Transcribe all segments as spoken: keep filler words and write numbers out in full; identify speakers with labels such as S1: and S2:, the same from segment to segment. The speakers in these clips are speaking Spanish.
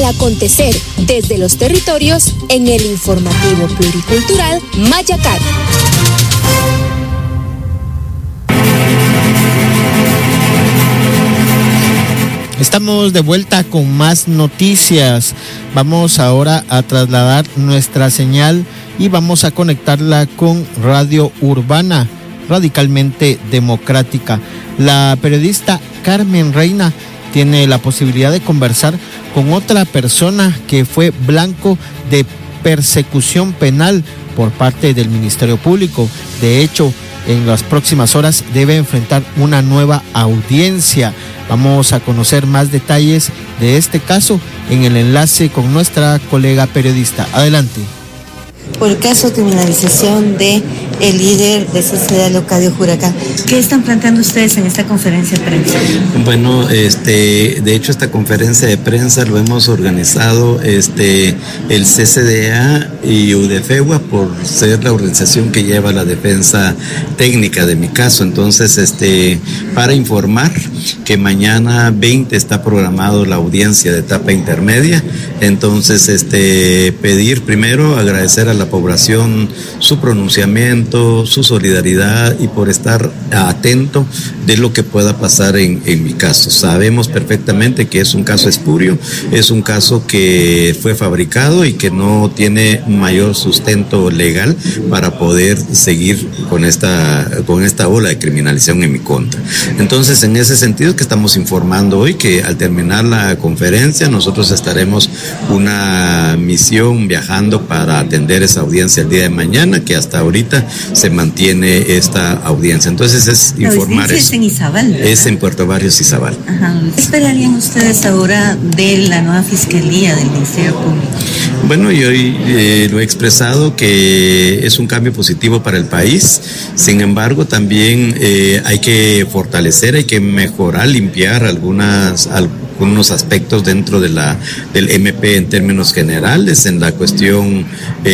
S1: El acontecer desde los territorios en el informativo pluricultural Mayacat.
S2: Estamos de vuelta con más noticias. Vamos ahora a trasladar nuestra señal y vamos a conectarla con Radio Urbana, radicalmente democrática. La periodista Carmen Reina tiene la posibilidad de conversar con otra persona que fue blanco de persecución penal por parte del Ministerio Público. De hecho, en las próximas horas debe enfrentar una nueva audiencia. Vamos a conocer más detalles de este caso en el enlace con nuestra colega periodista. Adelante.
S3: Por el caso de criminalización de el líder de sociedad Leocadio Juracán. ¿Qué están planteando ustedes en esta conferencia de prensa?
S4: Bueno, este, de hecho esta conferencia de prensa lo hemos organizado este, el C C D A y UDEFEWA por ser la organización que lleva la defensa técnica de mi caso. Entonces, este, para informar que mañana veinte está programado la audiencia de etapa intermedia. Entonces, este, pedir primero, agradecer a la población su pronunciamiento, su solidaridad y por estar atento de lo que pueda pasar en, en mi caso. Sabemos perfectamente que es un caso espurio, es un caso que fue fabricado y que no tiene mayor sustento legal para poder seguir con esta, con esta ola de criminalización en mi contra. Entonces, en ese sentido que estamos informando hoy que al terminar la conferencia nosotros estaremos una misión viajando para atender esa audiencia el día de mañana, que hasta ahorita se mantiene esta audiencia. Entonces es
S3: la
S4: informar eso.
S3: Es en Izabal, ¿verdad?
S4: Es en Puerto Barrios, Izabal.
S3: Ajá. ¿Qué esperarían ustedes ahora de la nueva Fiscalía del Ministerio Público?
S4: Bueno, yo eh, lo he expresado que es un cambio positivo para el país. Sin embargo, también eh, hay que fortalecer, hay que mejorar, limpiar algunas algunos aspectos dentro de la del M P en términos generales, en la cuestión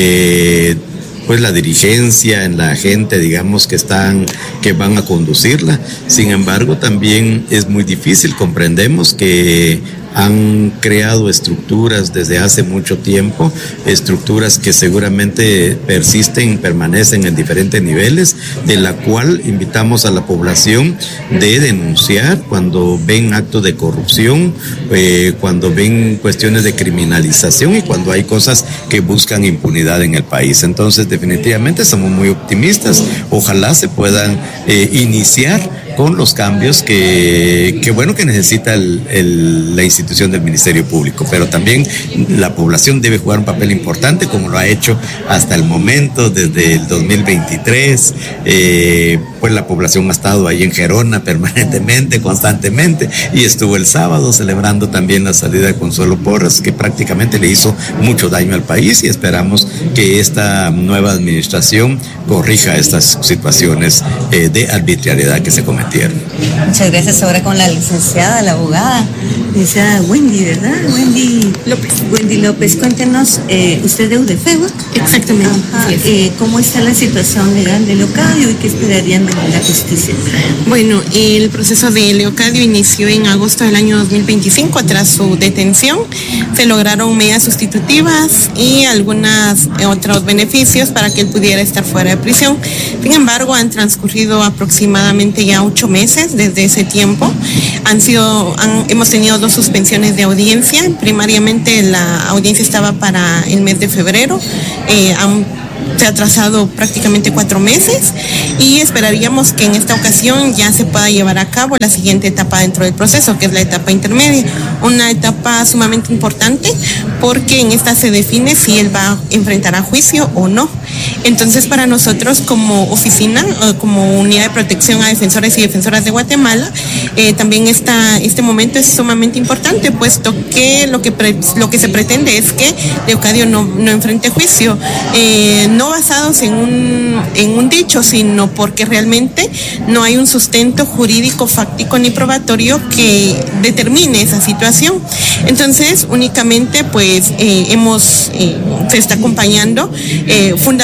S4: eh, pues la dirigencia, en la gente, digamos, que están, que van a conducirla. Sin embargo, también es muy difícil, comprendemos que han creado estructuras desde hace mucho tiempo, estructuras que seguramente persisten, permanecen en diferentes niveles, de la cual invitamos a la población de denunciar cuando ven actos de corrupción, eh, cuando ven cuestiones de criminalización y cuando hay cosas que buscan impunidad en el país. Entonces, definitivamente somos muy optimistas, ojalá se puedan eh, iniciar con los cambios que, que bueno, que necesita el, el, la institución del Ministerio Público, pero también la población debe jugar un papel importante, como lo ha hecho hasta el momento, desde el dos mil veintitrés, eh, pues la población ha estado ahí en Gerona permanentemente, constantemente, y estuvo el sábado celebrando también la salida de Consuelo Porras, que prácticamente le hizo mucho daño al país, y esperamos que esta nueva administración corrija estas situaciones eh, de arbitrariedad que se cometen.
S3: Muchas gracias. Ahora con la licenciada, la abogada, licenciada Wendy, ¿verdad? Wendy López. Wendy López, cuéntenos, eh, usted de UDEFEWA.
S5: Exactamente.
S3: Ajá, eh, ¿cómo está la situación legal de Leocadio y qué esperarían de la justicia?
S5: Bueno, el proceso de Leocadio inició en agosto del año dos mil veinticinco. Tras su detención se lograron medidas sustitutivas y algunos otros beneficios para que él pudiera estar fuera de prisión. Sin embargo, han transcurrido aproximadamente ya ocho meses desde ese tiempo. Han sido, han, hemos tenido dos suspensiones de audiencia. Primariamente la audiencia estaba para el mes de febrero. Eh, han, se ha atrasado prácticamente cuatro meses y esperaríamos que en esta ocasión ya se pueda llevar a cabo la siguiente etapa dentro del proceso, que es la etapa intermedia. Una etapa sumamente importante porque en esta se define si él va a enfrentar a juicio o no. Entonces, para nosotros como oficina, como unidad de protección a defensores y defensoras de Guatemala, eh, también esta, este momento es sumamente importante, puesto que lo que, pre, lo que se pretende es que Leocadio no, no enfrente juicio, eh, no basados en un, en un dicho, sino porque realmente no hay un sustento jurídico, fáctico ni probatorio que determine esa situación. Entonces, únicamente, pues, eh, hemos, eh, se está acompañando eh, fundamentalmente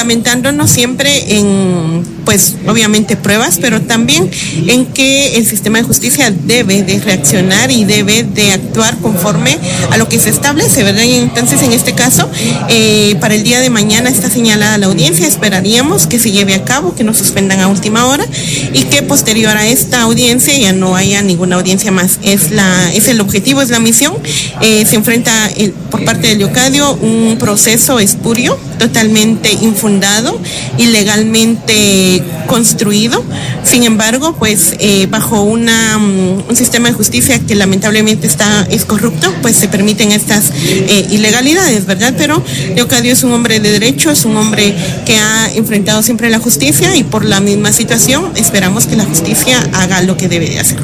S5: fundamentándonos siempre en, pues obviamente pruebas, pero también en que el sistema de justicia debe de reaccionar y debe de actuar conforme a lo que se establece, ¿verdad? Y entonces en este caso, eh, para el día de mañana está señalada la audiencia, esperaríamos que se lleve a cabo, que no suspendan a última hora y que posterior a esta audiencia ya no haya ninguna audiencia más. Es la, es el objetivo, es la misión. Eh, se enfrenta el, por parte del Leocadio un proceso espurio, totalmente infundado, ilegalmente construido. Sin embargo, pues eh, bajo una, um, un sistema de justicia que lamentablemente está, es corrupto, pues se permiten estas eh, ilegalidades, ¿verdad? Pero Leocadio es un hombre de derecho, es un hombre que ha enfrentado siempre la justicia y por la misma situación esperamos que la justicia haga lo que debe de hacer.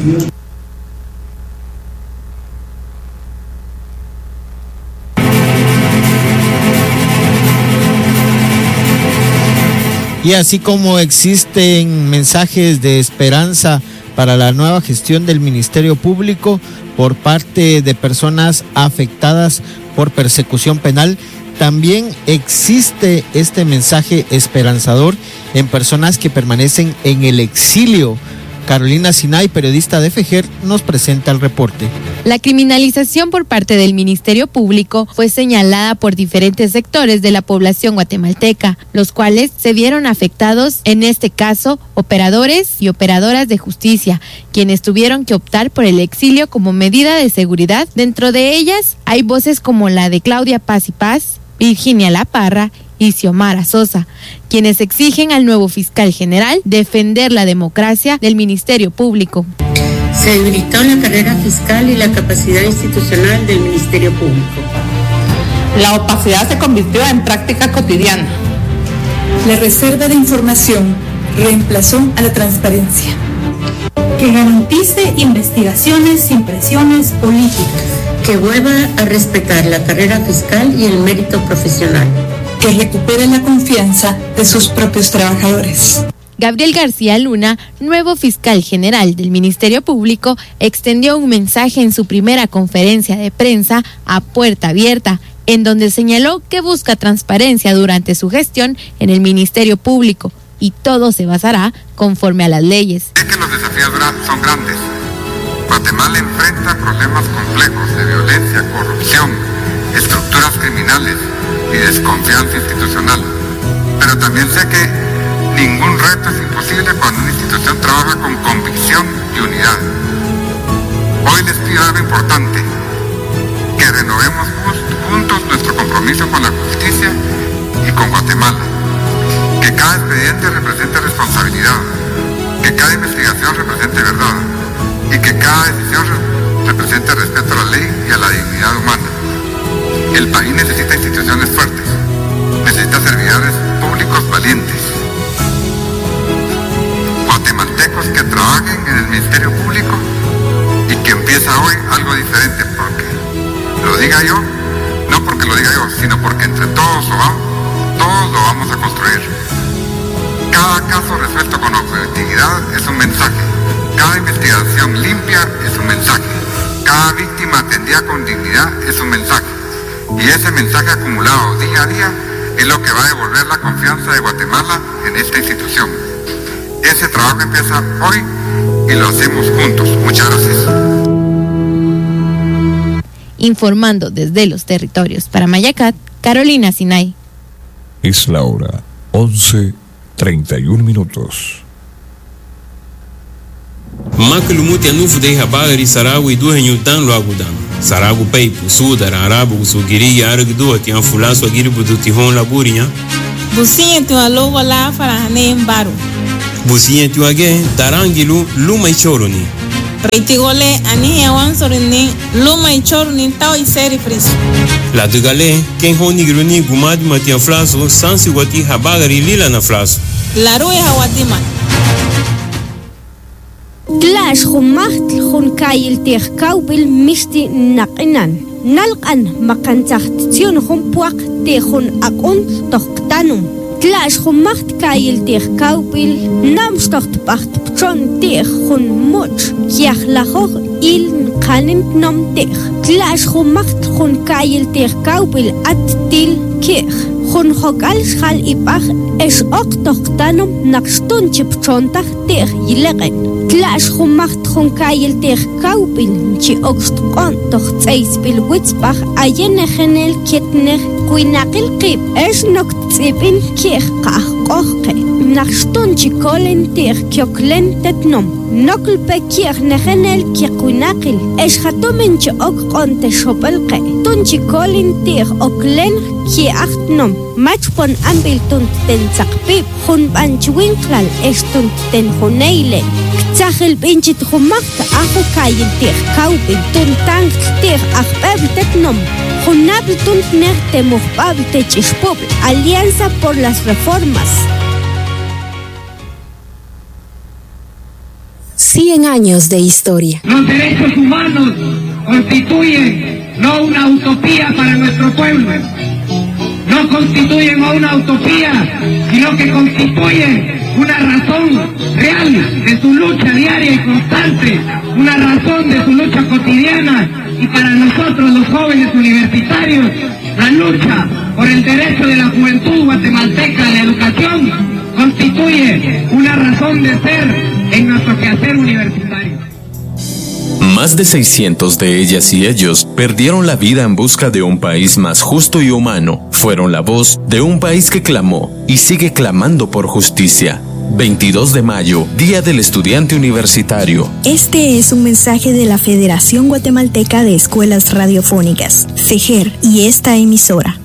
S2: Y así como existen mensajes de esperanza para la nueva gestión del Ministerio Público por parte de personas afectadas por persecución penal, también existe este mensaje esperanzador en personas que permanecen en el exilio. Carolina Sinay, periodista de FEGER, nos presenta el reporte.
S6: La criminalización por parte del Ministerio Público fue señalada por diferentes sectores de la población guatemalteca, los cuales se vieron afectados, en este caso, operadores y operadoras de justicia, quienes tuvieron que optar por el exilio como medida de seguridad. Dentro de ellas hay voces como la de Claudia Paz y Paz, Virginia La Parra y Xiomara Sosa, quienes exigen al nuevo fiscal general defender la democracia del Ministerio Público.
S7: Se debilitó la carrera fiscal y la capacidad institucional del Ministerio Público.
S8: La opacidad se convirtió en práctica cotidiana.
S9: La reserva de información reemplazó a la transparencia. Que garantice investigaciones sin presiones políticas.
S7: Que vuelva a respetar la carrera fiscal y el mérito profesional.
S9: Que recupere la confianza de sus propios trabajadores.
S6: Gabriel García Luna, nuevo fiscal general del Ministerio Público, extendió un mensaje en su primera conferencia de prensa a puerta abierta, en donde señaló que busca transparencia durante su gestión en el Ministerio Público y todo se basará conforme a las leyes.
S10: Sé que los desafíos son grandes. Guatemala enfrenta problemas complejos de violencia, corrupción, estructuras criminales y desconfianza institucional. Pero también sé que ningún reto es imposible cuando una institución trabaja con convicción y unidad. Hoy les pido algo importante, que renovemos juntos nuestro compromiso con la justicia y con Guatemala. Que cada expediente represente responsabilidad, que cada investigación represente verdad y que cada decisión represente respeto a la ley y a la dignidad humana. El país necesita instituciones fuertes, necesita servidores públicos valientes, guatemaltecos que trabajen en el Ministerio Público y que empieza hoy algo diferente, porque lo diga yo, no porque lo diga yo, sino porque entre todos lo vamos, todos lo vamos a construir. Cada caso resuelto con objetividad es un mensaje, cada investigación limpia es un mensaje, cada víctima atendida con dignidad es un mensaje, y ese mensaje acumulado día a día es lo que va a devolver la confianza de Guatemala en esta institución. Ese trabajo empieza hoy y lo hacemos juntos. Muchas gracias.
S6: Informando desde los territorios para Mayacat, Carolina Sinay.
S11: Es la hora once treinta y un minutos.
S12: Makulumuti anufu de habagari saragu y duhe nyutan lo agudan. Saragu peipu sudar arabu usugiri yargdu ati anfulaso agiri budu tihon laburinya.
S13: Businha tu alogo la farahane mbaru.
S12: Businha tu age tarangilu luma ichoroni.
S13: Reitigole ani awan sorini luma ichoroni tau iseri friso.
S12: La dugale ken honi gruni gumad mati anflaso sansi wati habagari lila na flaso.
S13: La rue hawadima.
S14: Clash خمخت خنكايل تيخ كوبل مشتي نقنان نلقن مكانتخت تيون خم بوق تيخون أكون تختانم Clash خمخت كايل تيخ كوبل نامشتخت بخت بشون تيخ خن موش كيخ لخوخ إل نقانن نم تيخ Clash خمخت خنكايل تيخ كوبل أت تيل كيخ Jun hokal shal ipach es oktochtanum nakstun chipchontach tech yilegen. Clash humacht hun kayel tech kaupil chi okst kontoch tseisbil witzbach ayene genel kitner kuinakil kip es nokt tsipin kich kach kochke. Nakstun chi kolen tech kyoklen tetnom. Nokl pekir negenel kikuinakil es hatomen chi ok konte shopelke. Tunchi kolin tir oklen ki achtnom. Matchpon ambil tun ten zakpip hun banchwinklal es tun ten huneile. Ktsachel binchit humakta aho kayil tir kaupin tun tank tir achbeb tetnom. Junabl tun ner temuhbab techishpub. Alianza por las Reformas.
S1: cien años de historia.
S15: Los derechos humanos constituyen no una utopía para nuestro pueblo, no constituyen una utopía, sino que constituyen una razón real de su lucha diaria y constante, una razón de su lucha cotidiana, y para nosotros los jóvenes universitarios, la lucha por el derecho de la juventud guatemalteca a la educación constituye una razón de ser en nuestro quehacer universitario.
S16: Más de seiscientos de ellas y ellos perdieron la vida en busca de un país más justo y humano. Fueron la voz de un país que clamó y sigue clamando por justicia. veintidós de mayo, Día del Estudiante Universitario.
S17: Este es un mensaje de la Federación Guatemalteca de Escuelas Radiofónicas, FEJER, y esta emisora.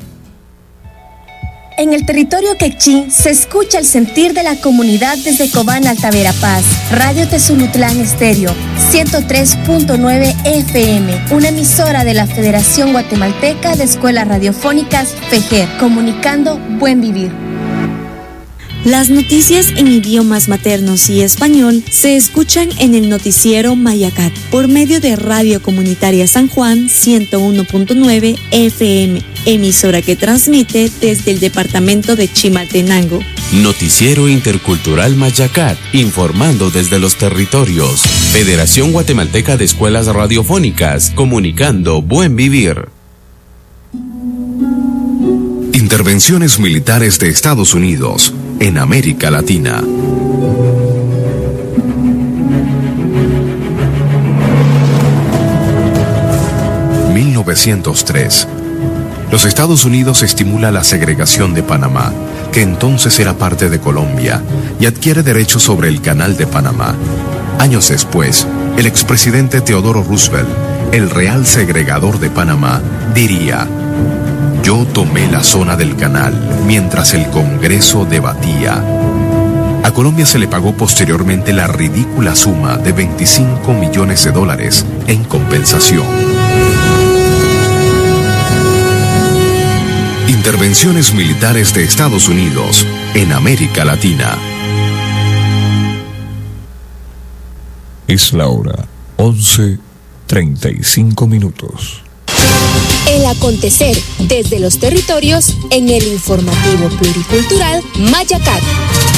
S1: En el territorio quechí se escucha el sentir de la comunidad desde Cobán, Alta Verapaz. Radio Tezulutlán Estéreo, ciento tres punto nueve F M, una emisora de la Federación Guatemalteca de Escuelas Radiofónicas, FEJER, comunicando buen vivir.
S18: Las noticias en idiomas maternos y español se escuchan en el noticiero Mayacat por medio de Radio Comunitaria San Juan ciento uno punto nueve F M, emisora que transmite desde el departamento de Chimaltenango.
S19: Noticiero Intercultural Mayacat, informando desde los territorios. Federación Guatemalteca de Escuelas Radiofónicas, comunicando buen vivir.
S20: Intervenciones militares de Estados Unidos en América Latina. mil novecientos tres. Los Estados Unidos estimula la segregación de Panamá, que entonces era parte de Colombia, y adquiere derechos sobre el Canal de Panamá. Años después, el expresidente Teodoro Roosevelt, el real segregador de Panamá, diría: yo tomé la zona del canal mientras el Congreso debatía. A Colombia se le pagó posteriormente la ridícula suma de veinticinco millones de dólares en compensación. Intervenciones militares de Estados Unidos en América Latina.
S11: Es la hora once treinta y cinco minutos.
S1: El acontecer desde los territorios en el informativo pluricultural Mayacat.